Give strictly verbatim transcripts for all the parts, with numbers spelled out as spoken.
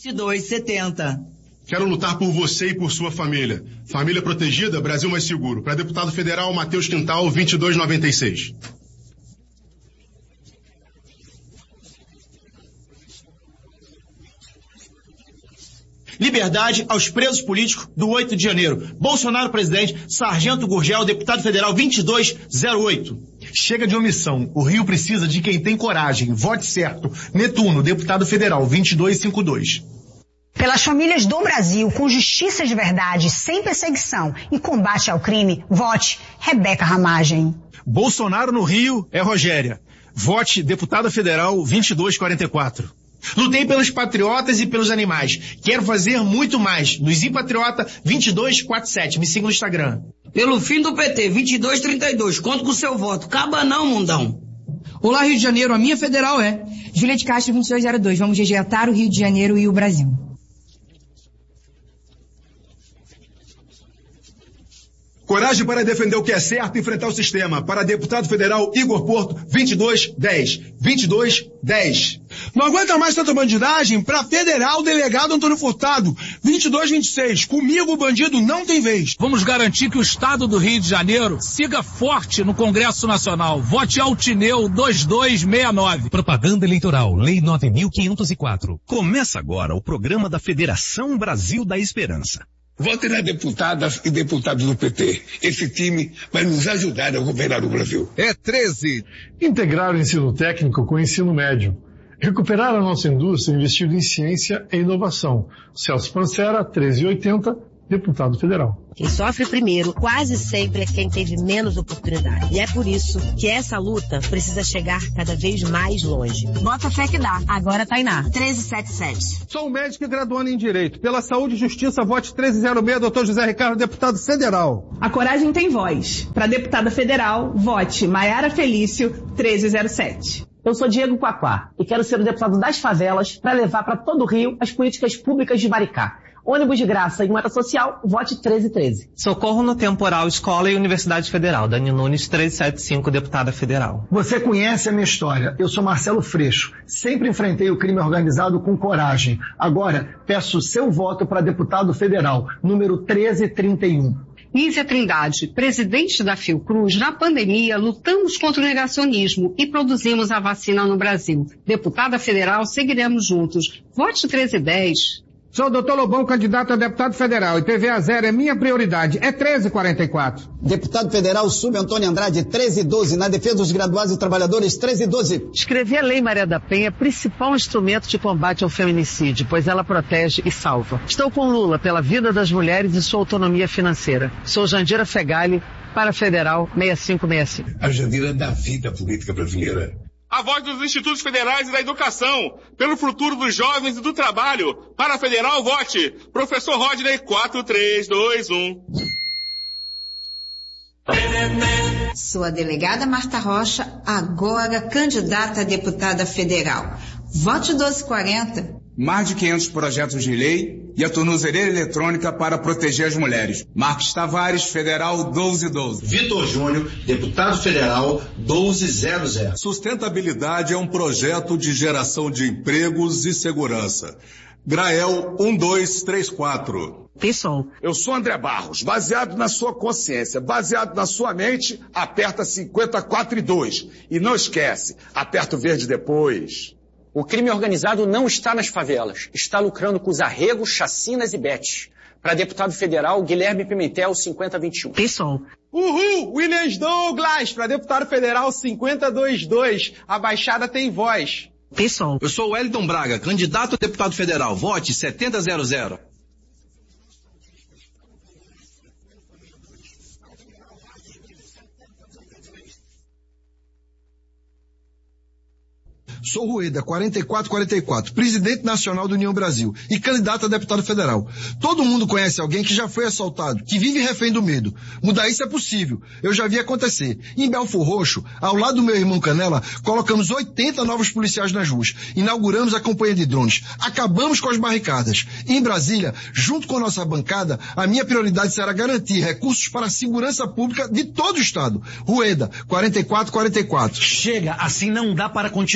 vinte e dois setenta. Quero lutar por você e por sua família. Família protegida, Brasil mais seguro. Para deputado federal, Matheus Quintal, vinte e dois noventa e seis. Liberdade aos presos políticos do oito de janeiro. Bolsonaro, presidente. Sargento Gurgel, deputado federal, vinte e dois zero oito. Chega de omissão. O Rio precisa de quem tem coragem. Vote certo. Netuno, deputado federal, vinte e dois cinquenta e dois. Pelas famílias do Brasil, com justiça de verdade, sem perseguição e combate ao crime, vote Rebeca Ramagem. Bolsonaro no Rio é Rogéria. Vote deputada federal vinte e dois quarenta e quatro. Lutei pelos patriotas e pelos animais. Quero fazer muito mais. Luizinho Patriota vinte e dois quarenta e sete. Me siga no Instagram. Pelo fim do P T vinte e dois trinta e dois. Conto com o seu voto. Caba não, mundão. Olá, Rio de Janeiro. A minha federal é Júlia de Castro vinte e dois zero dois. Vamos rejeitar o Rio de Janeiro e o Brasil. Coragem para defender o que é certo e enfrentar o sistema. Para deputado federal Igor Porto, vinte e dois dez. vinte e dois dez. Não aguenta mais tanta bandidagem? Para federal, delegado Antônio Furtado, vinte e dois vinte e seis. Comigo o bandido não tem vez. Vamos garantir que o Estado do Rio de Janeiro siga forte no Congresso Nacional. Vote Altineu vinte e dois sessenta e nove. Propaganda eleitoral, Lei nove mil quinhentos e quatro. Começa agora o programa da Federação Brasil da Esperança. Vote nas deputadas e deputados do P T. Esse time vai nos ajudar a governar o Brasil. É treze. Integrar o ensino técnico com o ensino médio. Recuperar a nossa indústria investindo em ciência e inovação. Celso Pancera, treze oitenta, deputado federal. Quem sofre primeiro quase sempre é quem teve menos oportunidade. E é por isso que essa luta precisa chegar cada vez mais longe. Bota fé que dá. Agora Tainá, treze setenta e sete. Sou médico e graduando em Direito. Pela Saúde e Justiça, vote treze zero seis, doutor José Ricardo, deputado federal. A coragem tem voz. Para deputada federal, vote Maiara Felício, treze zero sete. Eu sou Diego Quaquá e quero ser o deputado das favelas para levar para todo o Rio as políticas públicas de Maricá. Ônibus de graça e moeda social, vote treze treze. Socorro no Temporal, Escola e Universidade Federal. Dani Nunes, trezentos e setenta e cinco, deputada federal. Você conhece a minha história. Eu sou Marcelo Freixo. Sempre enfrentei o crime organizado com coragem. Agora, peço seu voto para deputado federal, número treze trinta e um. Nízia Trindade, presidente da Fiocruz, na pandemia lutamos contra o negacionismo e produzimos a vacina no Brasil. Deputada federal, seguiremos juntos. Vote treze dez. Sou o doutor Lobão, candidato a deputado federal, e T V A zero é minha prioridade, é treze quarenta e quatro. Deputado federal Sub Antônio Andrade, treze doze, na defesa dos graduados e trabalhadores, treze doze. Escrevi a Lei Maria da Penha, principal instrumento de combate ao feminicídio, pois ela protege e salva. Estou com Lula pela vida das mulheres e sua autonomia financeira. Sou Jandira Fegali, para Federal seis cinco seis cinco. A Jandira da vida política brasileira. A voz dos institutos federais e da educação, pelo futuro dos jovens e do trabalho. Para a federal, vote Professor Rodney, quatro três dois um. Sou a delegada Marta Rocha, agora candidata a deputada federal. Vote doze quarenta. Mais de quinhentos projetos de lei e a tornozeleira eletrônica para proteger as mulheres. Marcos Tavares, federal, doze doze. Vitor Júnior, deputado federal, doze zero zero. Sustentabilidade é um projeto de geração de empregos e segurança. Grael um dois três quatro. Pessoal. Eu sou André Barros. Baseado na sua consciência, baseado na sua mente, aperta cinquenta e quatro e dois. E não esquece, aperta o verde depois. O crime organizado não está nas favelas. Está lucrando com os arregos, chacinas e betes. Para deputado federal, Guilherme Pimentel, cinquenta vinte e um. Pessoal. Uhul! Williams Douglas, para deputado federal, cinquenta vinte e dois. A Baixada tem voz. Pessoal. Eu sou Wellington Braga, candidato a deputado federal. Vote setenta zero zero. Sou Rueda, quarenta e quatro quarenta e quatro, presidente nacional do União Brasil e candidato a deputado federal. Todo mundo conhece alguém que já foi assaltado, que vive refém do medo. Mudar isso é possível. Eu já vi acontecer. Em Belfor Roxo, ao lado do meu irmão Canela, colocamos oitenta novos policiais nas ruas. Inauguramos a campanha de drones. Acabamos com as barricadas. Em Brasília, junto com nossa bancada, a minha prioridade será garantir recursos para a segurança pública de todo o estado. Rueda, quarenta e quatro quarenta e quatro. Chega, assim não dá para continuar. Precisamos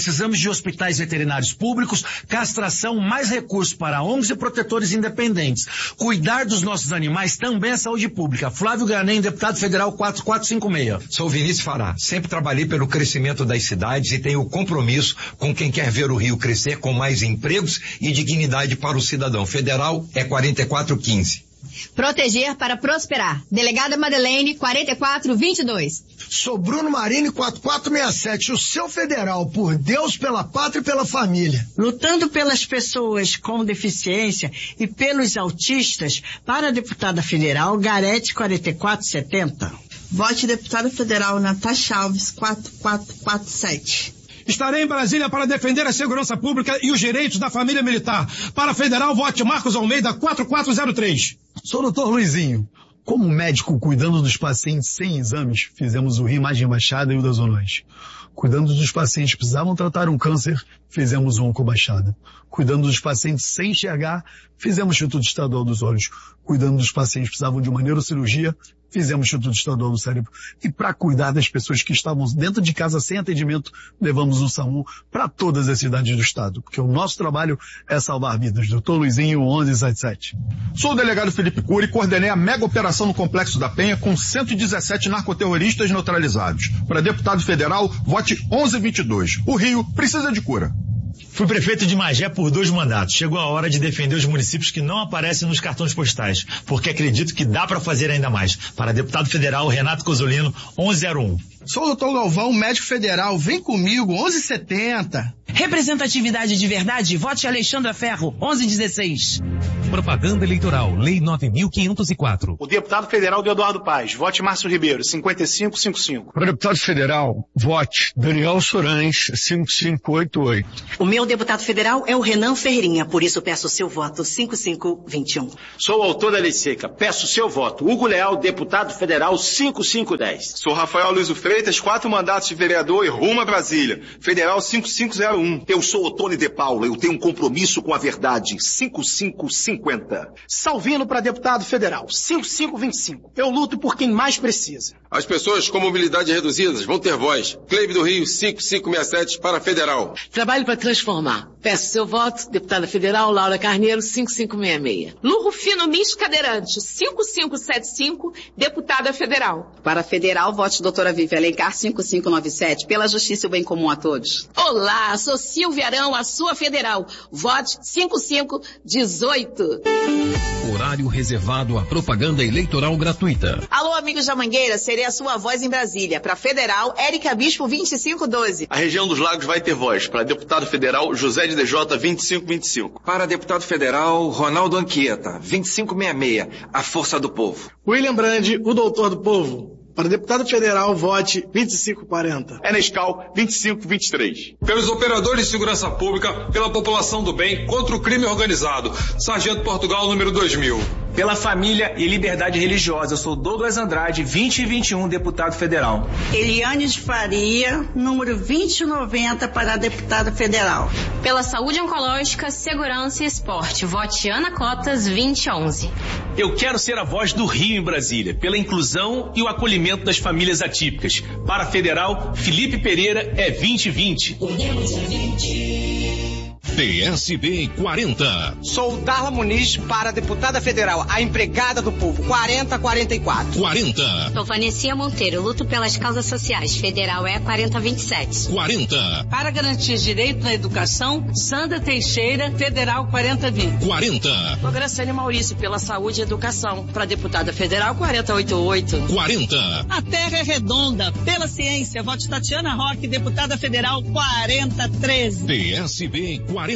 Precisamos de hospitais veterinários públicos, castração, mais recursos para O N Gs e protetores independentes. Cuidar dos nossos animais também é saúde pública. Flávio Ganem, deputado federal quatro quatro cinco seis. Sou Vinícius Fará. Sempre trabalhei pelo crescimento das cidades e tenho compromisso com quem quer ver o Rio crescer com mais empregos e dignidade para o cidadão. Federal é quarenta e quatro quinze. Proteger para prosperar. Delegada Madeleine, quarenta e quatro vinte e dois. Sou Bruno Marini, quatro quatro seis sete, o seu federal, por Deus, pela pátria e pela família. Lutando pelas pessoas com deficiência e pelos autistas, para a deputada federal, Garete, quarenta e quatro setenta. Vote deputada federal Natasha Alves, quatro quatro quatro sete. Estarei em Brasília para defender a segurança pública e os direitos da família militar. Para federal, vote Marcos Almeida, quatro quatro zero três. Sou o doutor Luizinho. Como médico cuidando dos pacientes sem exames, fizemos o Rio Imagem Baixada e o da Zona Oeste. Cuidando dos pacientes que precisavam tratar um câncer, fizemos o Oncobaixada. Cuidando dos pacientes sem enxergar, fizemos o Instituto Estadual dos Olhos. Cuidando dos pacientes que precisavam de uma neurocirurgia, fizemos o Instituto Estadual do Cérebro. E para cuidar das pessoas que estavam dentro de casa sem atendimento, levamos o SAMU para todas as cidades do estado. Porque o nosso trabalho é salvar vidas. doutor Luizinho, onze setenta e sete. Sou o delegado Felipe Cury e coordenei a mega operação no Complexo da Penha com cento e dezessete narcoterroristas neutralizados. Para deputado federal, vote onze vinte e dois. O Rio precisa de cura. Fui prefeito de Magé por dois mandatos. Chegou a hora de defender os municípios que não aparecem nos cartões postais, porque acredito que dá para fazer ainda mais. Para deputado federal, Renato Cosolino, onze zero um. Sou o doutor Galvão, médico federal. Vem comigo, onze setenta. Representatividade de verdade, vote Alexandra Ferro, onze dezesseis. Propaganda eleitoral, lei nove mil quinhentos e quatro. O deputado federal de Eduardo Paz, vote Márcio Ribeiro, cinquenta e cinco cinquenta e cinco. Para deputado federal, vote Daniel Sorães, cinquenta e cinco oitenta e oito. O meu deputado federal é o Renan Ferreirinha, por isso peço o seu voto, cinquenta e cinco vinte e um. Sou o autor da lei seca, peço o seu voto, Hugo Leal, deputado federal, cinquenta e cinco dez. Sou Rafael Luiz Freitas, quatro mandatos de vereador e rumo a Brasília, federal cinquenta e cinco zero um. Eu sou o Tony de Paula, eu tenho um compromisso com a verdade, cinquenta e cinco cinquenta. Salvino para deputado federal, cinquenta e cinco vinte e cinco. Eu luto por quem mais precisa. As pessoas com mobilidade reduzidas vão ter voz. Cleibe do Rio, cinquenta e cinco sessenta e sete para federal. Trabalho para transformar. Peço seu voto, deputada federal Laura Carneiro, cinquenta e cinco sessenta e seis. Lu Rufino Mis Cadeirante, cinquenta e cinco setenta e cinco, deputada federal. Para federal, vote doutora Vivi Alencar, cinquenta e cinco noventa e sete, pela justiça e o bem comum a todos. Olá, sou Silvia Arão, a sua federal. Vote cinquenta e cinco dezoito. Horário reservado à propaganda eleitoral gratuita. Alô, amigos da Mangueira, serei a sua voz em Brasília. Para federal, Érica Bispo, vinte e cinco doze. A região dos Lagos vai ter voz. Para deputado federal, José de D J, vinte e cinco vinte e cinco. Para deputado federal, Ronaldo Anchieta, vinte e cinco sessenta e seis, a força do povo. William Brandi, o doutor do povo. Para deputado federal, vote vinte e cinco quarenta. É Nescau, vinte e cinco vinte e três. Pelos operadores de segurança pública, pela população do bem, contra o crime organizado. Sargento Portugal, número dois mil. Pela família e liberdade religiosa, eu sou Douglas Andrade, vinte e vinte e um, deputado federal. Eliane de Faria, número vinte e noventa, para deputada federal. Pela saúde oncológica, segurança e esporte, vote Ana Cotas, vinte e onze. Eu quero ser a voz do Rio em Brasília, pela inclusão e o acolhimento das famílias atípicas. Para federal, Felipe Pereira é vinte e vinte. Podemos é vinte. P S B quarenta. Sou Darla Muniz para deputada federal, a empregada do povo, quarenta quarenta e quatro. quarenta. Sou Vanessia Monteiro, luto pelas causas sociais, federal é quarenta vinte e sete. quarenta. Para garantir direito na educação, Sandra Teixeira, federal quarenta vinte. quarenta. Sou Graciane Maurício pela saúde e educação, para deputada federal quarenta oitenta e oito. quarenta. A terra é redonda, pela ciência, vote Tatiana Roque, deputada federal quarenta treze. P S B quarenta.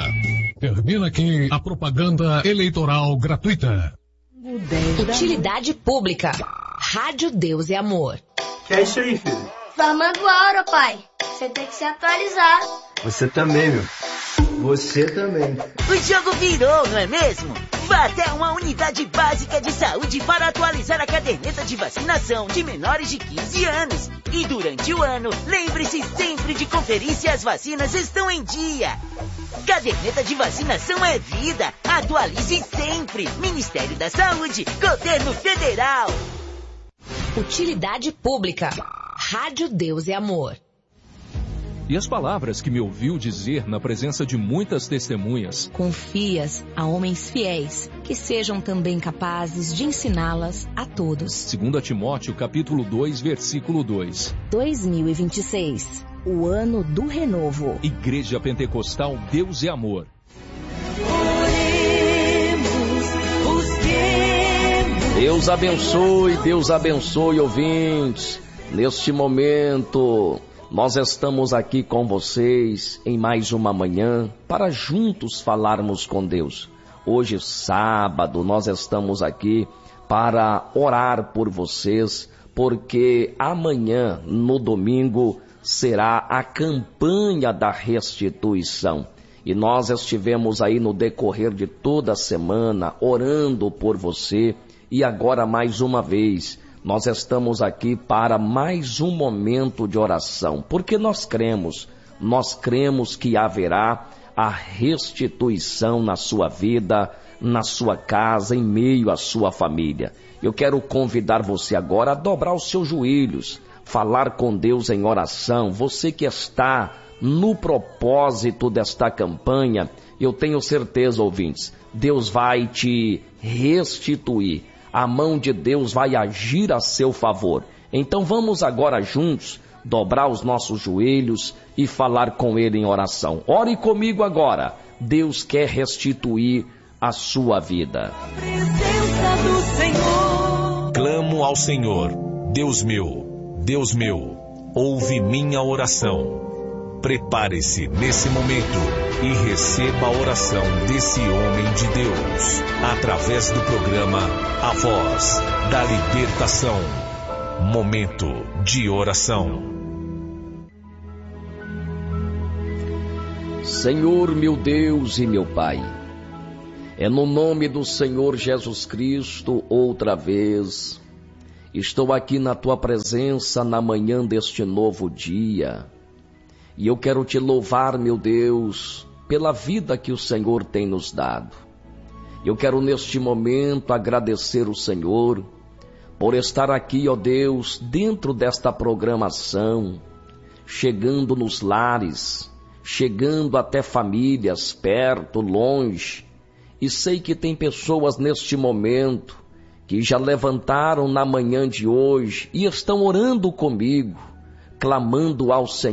Termina aqui a propaganda eleitoral gratuita. Utilidade pública. Rádio Deus é Amor. Que é isso aí, filho? Formando a hora, pai. Você tem que se atualizar. Você também, meu. Você também. O jogo virou, não é mesmo? Vá até uma unidade básica de saúde para atualizar a caderneta de vacinação de menores de quinze anos. E durante o ano, lembre-se sempre de conferir se as vacinas estão em dia. Caderneta de vacinação é vida. Atualize sempre. Ministério da Saúde, Governo Federal. Utilidade pública. Rádio Deus é Amor. e as palavras que me ouviu dizer na presença de muitas testemunhas. Confias a homens fiéis, que sejam também capazes de ensiná-las a todos. Segunda Timóteo, capítulo dois, versículo dois. dois mil e vinte e seis, o ano do renovo. Igreja Pentecostal Deus é Amor. Deus abençoe, Deus abençoe, ouvintes. Neste momento, nós estamos aqui com vocês em mais uma manhã para juntos falarmos com Deus. Hoje, sábado, nós estamos aqui para orar por vocês, porque amanhã, no domingo, será a campanha da restituição. E nós estivemos aí no decorrer de toda a semana orando por você. E agora, mais uma vez, nós estamos aqui para mais um momento de oração, porque nós cremos, nós cremos que haverá a restituição na sua vida, na sua casa, em meio à sua família. Eu quero convidar você agora a dobrar os seus joelhos, falar com Deus em oração. Você que está no propósito desta campanha, eu tenho certeza, ouvintes, Deus vai te restituir. A mão de Deus vai agir a seu favor. Então vamos agora juntos dobrar os nossos joelhos e falar com Ele em oração. Ore comigo agora. Deus quer restituir a sua vida. Clamo ao Senhor, Deus meu, Deus meu, ouve minha oração. Prepare-se nesse momento e receba a oração desse homem de Deus, através do programa A Voz da Libertação. Momento de oração. Senhor, meu Deus e meu Pai, é no nome do Senhor Jesus Cristo, outra vez, estou aqui na Tua presença na manhã deste novo dia. E eu quero te louvar, meu Deus, pela vida que o Senhor tem nos dado. Eu quero neste momento agradecer o Senhor por estar aqui, ó Deus, dentro desta programação, chegando nos lares, chegando até famílias, perto, longe. E sei que tem pessoas neste momento que já levantaram na manhã de hoje e estão orando comigo, clamando ao Senhor.